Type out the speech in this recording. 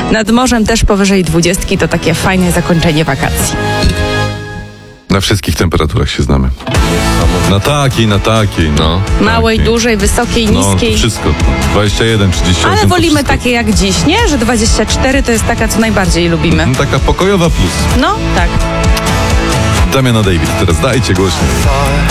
Nad morzem też powyżej 20 to takie fajne zakończenie wakacji. Na wszystkich temperaturach się znamy. Na takiej, no. Małej, takiej. dużej, wysokiej, No, niskiej. wszystko. 21, 38. Ale to wolimy wszystko. takie jak dziś, nie? Że 24 to jest taka, co najbardziej lubimy. Taka pokojowa plus. No, tak. Damian David, teraz dajcie głośno.